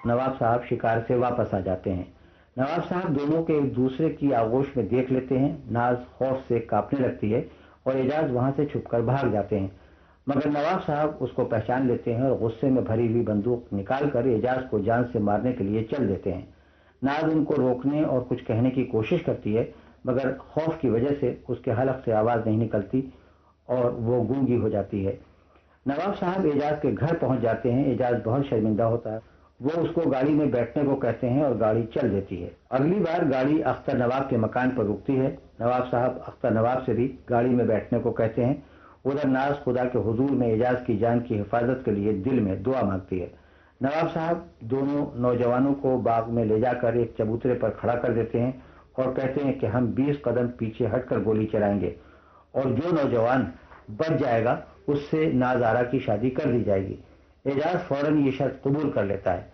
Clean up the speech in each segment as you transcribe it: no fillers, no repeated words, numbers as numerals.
नवाब साहब शिकार से वापस आ जाते हैं। नवाब साहब दोनों के एक दूसरे की आगोश में देख लेते हैं। नाज खौफ से कांपने लगती है और एजाज वहां से छुपकर भाग जाते हैं, मगर नवाब साहब उसको पहचान लेते हैं और गुस्से में भरी हुई बंदूक निकालकर एजाज को जान से मारने के लिए चल देते हैं। नाज उनको रोकने और कुछ कहने की कोशिश करती है, मगर खौफ की वजह से उसके हलक से आवाज नहीं निकलती और वो गूंगी हो जाती है। नवाब साहब एजाज के घर पहुंच जाते हैं। एजाज बहुत शर्मिंदा होता है। वो उसको गाड़ी में बैठने को कहते हैं और गाड़ी चल देती है। अगली बार गाड़ी अख्तर नवाब के मकान पर रुकती है। नवाब साहब अख्तर नवाब से भी गाड़ी में बैठने को कहते हैं। उधर नाज खुदा के हुजूर में एजाज की जान की हिफाजत के लिए दिल में दुआ मांगती है। नवाब साहब दोनों नौजवानों को बाग में ले जाकर एक चबूतरे पर खड़ा कर देते हैं और कहते हैं कि हम 20 कदम पीछे हटकर गोली चलाएंगे और जो नौजवान बच जाएगा उससे नाजारा की शादी कर दी जाएगी। एजाज फौरन ये शर्त कबूल कर लेता है,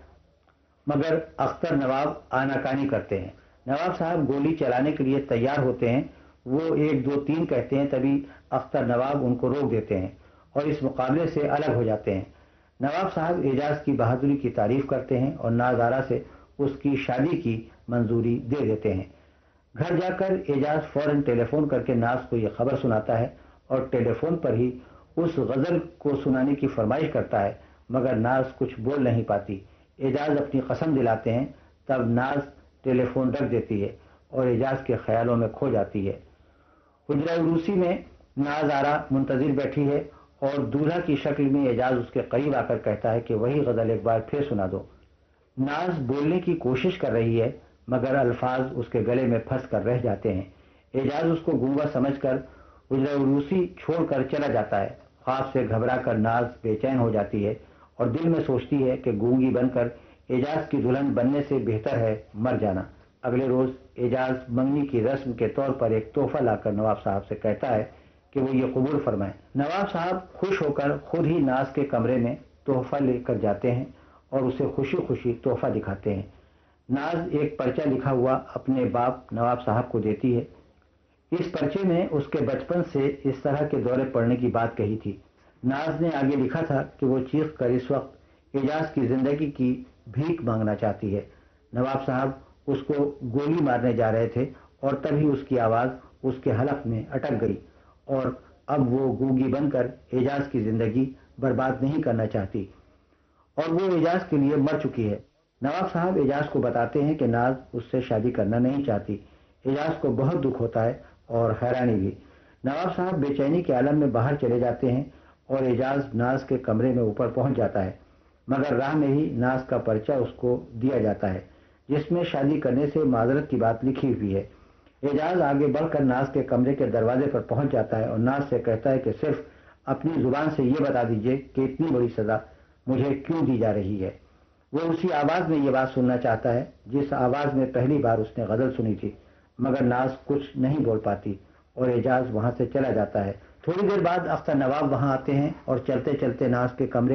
मगर अख्तर नवाब आनाकानी करते हैं। नवाब साहब गोली चलाने के लिए तैयार होते हैं। वो 1 2 3 कहते हैं, तभी अख्तर नवाब उनको रोक देते हैं और इस मुकाबले से अलग हो जाते हैं। नवाब साहब एजाज की बहादुरी की तारीफ करते हैं और नाजारा से उसकी शादी की मंजूरी दे देते हैं। घर जाकर एजाज फौरन टेलीफोन करके नाज को यह खबर सुनाता है और टेलीफोन पर ही उस गजल को सुनाने की फरमाइश करता है, मगर नाज कुछ बोल नहीं पाती। एजाज अपनी कसम दिलाते हैं, तब नाज टेलीफोन रख देती है और एजाज के ख्यालों में खो जाती है। हुजरा उरूसी में नाज आरा मुंतजिर बैठी है और दूल्हा की शक्ल में एजाज उसके करीब आकर कहता है कि वही गजल एक बार फिर सुना दो। नाज बोलने की कोशिश कर रही है, मगर अल्फाज उसके गले में फंस कर रह जाते हैं। एजाज उसको गूंगा समझकर हुजरा उरूसी छोड़कर चला जाता है। ख्वाब से घबराकर नाज बेचैन हो जाती है और दिल में सोचती है कि गूंगी बनकर एजाज की दुल्हन बनने से बेहतर है मर जाना। अगले रोज एजाज मंगनी की रस्म के तौर पर एक तोहफा लाकर नवाब साहब से कहता है कि वो ये कबूल फरमाएं। नवाब साहब खुश होकर खुद ही नाज के कमरे में तोहफा लेकर जाते हैं और उसे खुशी खुशी तोहफा दिखाते हैं। नाज एक पर्चा लिखा हुआ अपने बाप नवाब साहब को देती है। इस पर्चे में उसके बचपन से इस तरह के दौरे पड़ने की बात कही थी। नाज ने आगे लिखा था कि वो चीख कर इस वक्त एजाज की जिंदगी की भीख मांगना चाहती है। नवाब साहब उसको गोली मारने जा रहे थे और तभी उसकी आवाज उसके हलक में अटक गई और अब वो गूंगी बनकर एजाज की जिंदगी बर्बाद नहीं करना चाहती और वो एजाज के लिए मर चुकी है। नवाब साहब एजाज को बताते हैं कि नाज उससे शादी करना नहीं चाहती। एजाज को बहुत दुख होता है और हैरानी भी। नवाब साहब बेचैनी के आलम में बाहर चले जाते हैं और एजाज नाज के कमरे में ऊपर पहुंच जाता है, मगर राह में ही नाज का पर्चा उसको दिया जाता है जिसमें शादी करने से माजरत की बात लिखी हुई है। एजाज आगे बढ़कर नाज के कमरे के दरवाजे पर पहुंच जाता है और नाज से कहता है कि सिर्फ अपनी जुबान से ये बता दीजिए कि इतनी बड़ी सजा मुझे क्यों दी जा रही है। वो उसी आवाज में ये बात सुनना चाहता है जिस आवाज में पहली बार उसने गजल सुनी थी, मगर नाज कुछ नहीं बोल पाती और एजाज वहां से चला जाता है। थोड़ी देर बाद अख्तर नवाब वहां आते हैं और चलते चलते नाज के कमरे